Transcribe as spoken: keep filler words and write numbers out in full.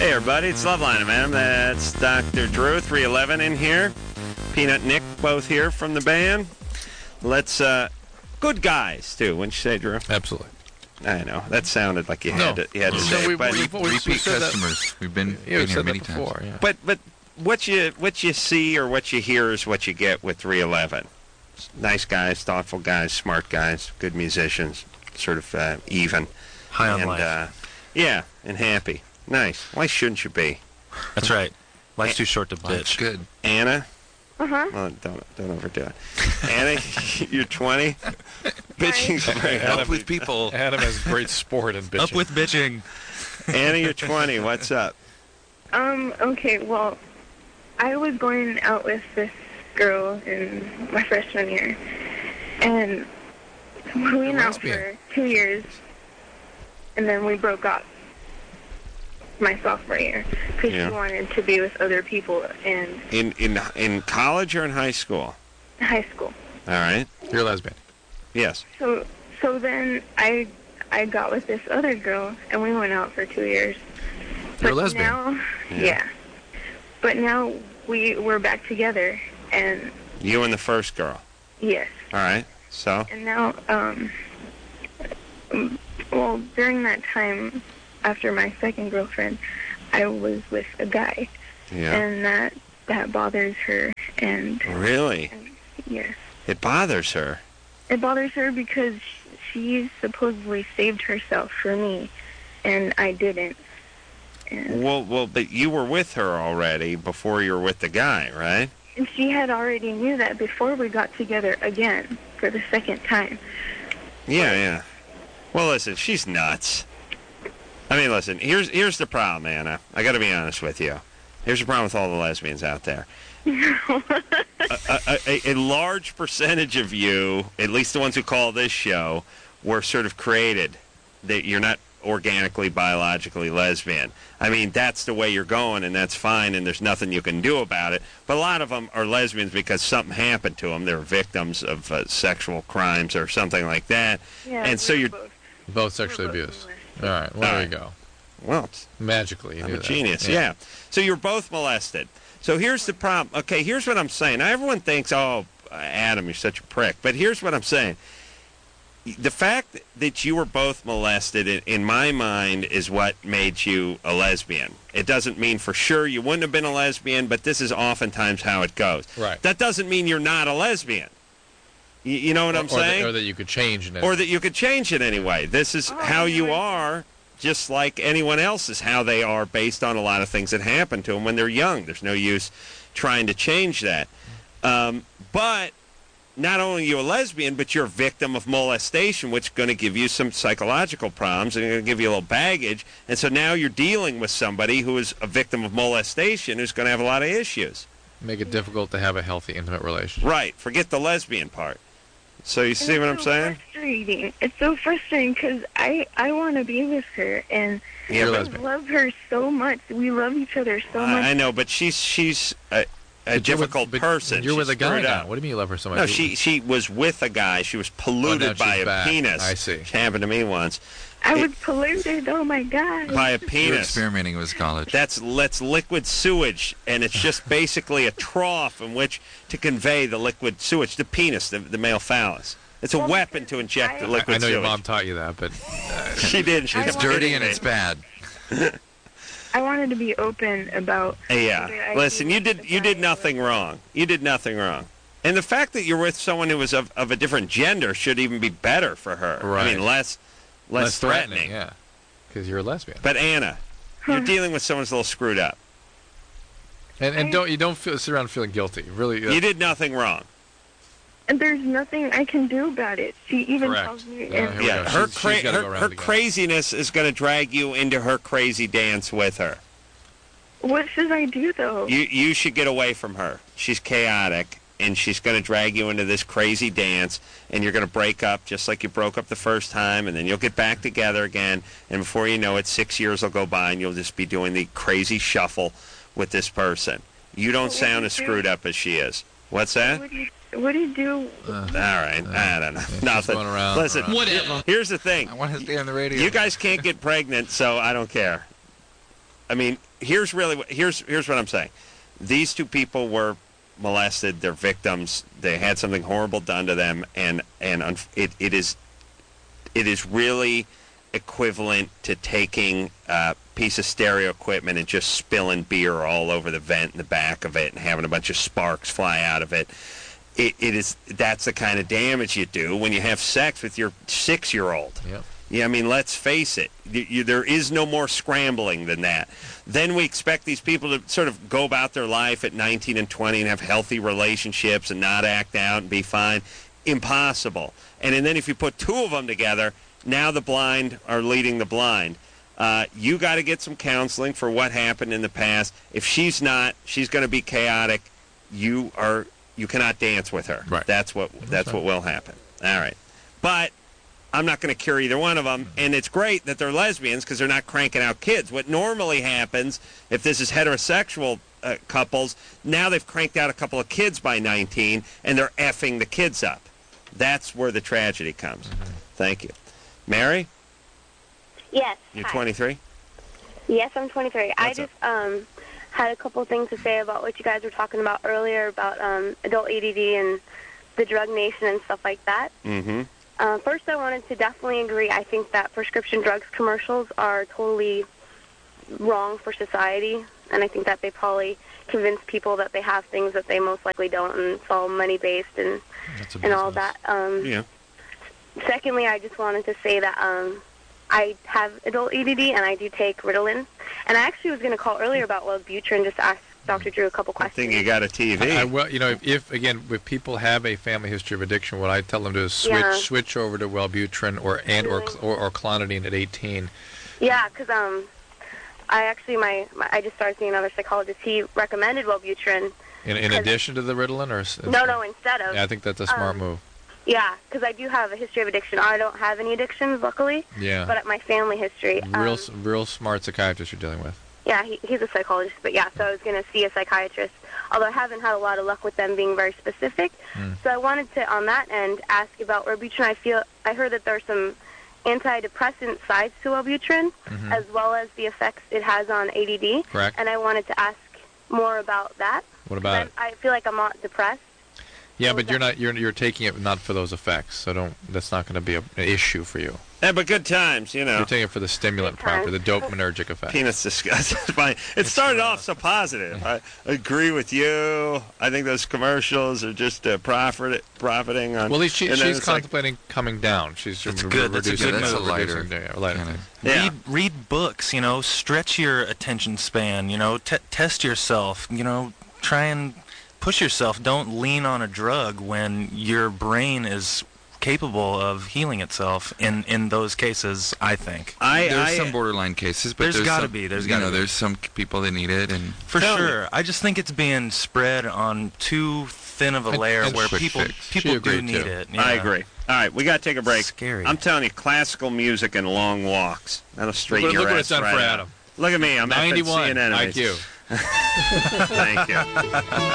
Hey, everybody, it's Loveline, man. That's Doctor Drew, three eleven in here. Peanut Nick, both here from the band. Let's, uh, good guys, too, wouldn't you say, Drew? Absolutely. I know. That sounded like you had no. to, you had to no, say we, it. But, we, we, repeat we customers. That. We've been, yeah, been here many before, times. Yeah. but but what you what you see or what you hear is what you get with three eleven. Nice guys, thoughtful guys, smart guys, good musicians, sort of uh, even. High on and, life. Uh, yeah, and happy. Nice. Why shouldn't you be? That's right. Life's too short to That's bitch. good. Anna? Uh-huh. Well, don't don't overdo it. Anna, you're twenty. Bitching's great. Help with people. Adam has great sport in bitching. Up with bitching. Anna, you're twenty. What's up? Um, okay, well, I was going out with this girl in my freshman year, and we went out for two years, and then we broke up my sophomore year because Yeah. she wanted to be with other people in In in in college or in high school? high school. All right. You're a lesbian. Yes. So, so then I, I got with this other girl, and we went out for two years. You're a But lesbian. Now, Yeah. yeah. But now we we're back together, and You and the first girl. yes. All right. So. And now, um, um, well, during that time, after my second girlfriend, I was with a guy, Yeah. and that that bothers her, and Really? yes, It bothers her. it bothers her because she supposedly saved herself for me, and I didn't. And, Well, well, but you were with her already before you were with the guy, right? and she had already knew that before we got together again for the second time. Yeah, yeah. Well, listen, she's nuts. I mean, listen, here's here's the problem, Anna. I got to be honest with you. Here's the problem with all the lesbians out there. a, a, a, a large percentage of you, at least the ones who call this show, were sort of created that you're not organically, biologically lesbian. I mean, that's the way you're going, and that's fine, and there's nothing you can do about it. But a lot of them are lesbians because something happened to them. They're victims of uh, sexual crimes or something like that. Yeah, And so we were you're- both- Both sexually we're both abused. molested. All right. Well, All there right. you go. Well, it's Magically, you I'm do a that. genius, yeah. So you're both molested. So here's the problem. Okay, here's what I'm saying. Now, everyone thinks, oh, Adam, you're such a prick. But here's what I'm saying. The fact that you were both molested, in, in my mind, is what made you a lesbian. It doesn't mean for sure you wouldn't have been a lesbian, but this is oftentimes how it goes. Right. That doesn't mean you're not a lesbian. You, you know what I'm or saying? That, or that you could change in it. Or that you could change it anyway. This is Oh, how you yeah. are, just like anyone else is how they are based on a lot of things that happen to them when they're young. There's no use trying to change that. Um, but not only are you a lesbian, but you're a victim of molestation, which is going to give you some psychological problems and going to give you a little baggage. And so now you're dealing with somebody who is a victim of molestation who's going to have a lot of issues. Make it difficult to have a healthy, intimate relationship. Right. Forget the lesbian part. So you see And what it's I'm so saying? Frustrating. It's so frustrating because I I want to be with her, and Yeah, You're but- I lesbian. love her so much. We love each other so much. I I know, but she's she's a, a But you're with- difficult but person. You're with She's a guy screwed now. up. What do you mean you love her so much? No, she she was with a guy. She was polluted now by she's a back. penis. I see. Which happened to me once. I It- was polluted. Oh my god. By a You're penis. experimenting with college. That's that's liquid sewage, and it's just basically a trough in which to convey the liquid sewage, the penis, the, the male phallus. It's a Well, weapon to inject the I- liquid I know sewage. your mom taught you that, but She did. She I kept it's dirty hitting and me. it's bad. I wanted to be open about. Hey, yeah. whether I Listen, be you with did the you did guy or nothing with- wrong. You did nothing wrong. And the fact that you're with someone who is of, of a different gender should even be better for her. I Right. mean, less less, threatening. Yeah, because you're a lesbian. But Anna, you're dealing with someone who's a little screwed up. And and I- don't you don't feel, sit around feeling guilty. Really, uh, You did nothing wrong. And there's nothing I can do about it. She even Correct. tells me. Yeah, and here we Yeah, go. her She's- cra- she's gotta her, go around her again. craziness is going to drag you into her crazy dance with her. what should I do though? You you should get away from her. She's chaotic, and she's going to drag you into this crazy dance, and you're going to break up just like you broke up the first time, and then you'll get back together again, and before you know it, six years will go by, and you'll just be doing the crazy shuffle with this person. You don't What sound would as you screwed do? up as she is. What's that? What do you, what do you do? Uh, All right, I don't know. yeah, she's Nothing. going around, Listen, around. here's the thing. I want to stay on the radio. You guys can't get pregnant, so I don't care. I mean, here's really what, here's here's what I'm saying. These two people were molested. They're victims. They had something horrible done to them, and and un- it it is it is really equivalent to taking a piece of stereo equipment and just spilling beer all over the vent in the back of it and having a bunch of sparks fly out of it. It, it is that's the kind of damage you do when you have sex with your six-year-old. Yep. Yeah, I mean, let's face it. You, you, there is no more scrambling than that. Then we expect these people to sort of go about their life at nineteen and twenty and have healthy relationships and not act out and be fine. Impossible. And, and then if you put two of them together, now the blind are leading the blind. Uh, you got to get some counseling for what happened in the past. If she's not, she's going to be chaotic. You are you cannot dance with her. Right. That's what that's, that's right. what will happen. All right. But I'm not going to cure either one of them, and it's great that they're lesbians because they're not cranking out kids. What normally happens, if this is heterosexual uh, couples, now they've cranked out a couple of kids by nineteen, and they're effing the kids up. That's where the tragedy comes. Mm-hmm. Thank you. Mary? Yes. You're hi. twenty-three? Yes, I'm twenty-three. What's I just um, had a couple things to say about what you guys were talking about earlier about um, adult A D D and the drug nation and stuff like that. Mm-hmm. Uh, first, I wanted to definitely agree. I think that prescription drugs commercials are totally wrong for society, and I think that they probably convince people that they have things that they most likely don't, and it's all money-based and and all that. Um, yeah. Secondly, I just wanted to say that um, I have adult A D D, and I do take Ritalin. And I actually was going to call earlier about Wellbutrin, just to ask Doctor Drew a couple I questions. think you got a T V. I, I, well, you know, if, if again, if people have a family history of addiction, what I tell them to do is switch Yeah. switch over to Wellbutrin or and or, Really? or or clonidine at eighteen. Yeah, because um, I actually my, my I just started seeing another psychologist. He recommended Wellbutrin. In in addition to the Ritalin, or s- No, no, instead of. Yeah, I think that's a smart um, move. Yeah, because I do have a history of addiction. I don't have any addictions, luckily. Yeah. But my family history. Real Um, s real smart psychiatrist you're dealing with. Yeah, he, he's a psychologist, but yeah, so I was going to see a psychiatrist, although I haven't had a lot of luck with them being very specific. Mm. So I wanted to, on that end, ask about Wellbutrin. I feel I heard that there's some antidepressant sides to Wellbutrin, Mhm. as well as the effects it has on A D D. Correct. And I wanted to ask more about that. What about it? I feel like I'm not depressed. Yeah, what but was you're that? not you're you're taking it not for those effects, so don't. That's not going to be a, an issue for you. Yeah, but good times, you know. You're taking it for the stimulant Good times. proper, the dopaminergic effect. Penis disgust. It's fine. It started off so positive. I agree with you. I think those commercials are just uh, profit, profiting on. Well, at least she, and then she's it's like- contemplating coming down. She's That's re- good. That's a reducing- good That's a move. lighter, reducing- yeah, lighter. kind of. Yeah. Read read books, you know, stretch your attention span, you know, t- test yourself, you know, try and push yourself. Don't lean on a drug when your brain is capable of healing itself in, in those cases, I think. I, There's I, some borderline cases, but There's there's gotta some- be, there's you gotta know, be. there's some people that need it, and For Tell me. sure. I just think it's being spread on too thin of a And- layer and where quick people fix. She people do agreed, need too. it. I yeah. agree. All right, we got to take a break. Scary. I'm telling you, classical music and long walks. That'll straighten Look, your look what ass it's done right for out. Adam. Look at me. I'm ninety-one F N C and enemies. I Q. Thank you.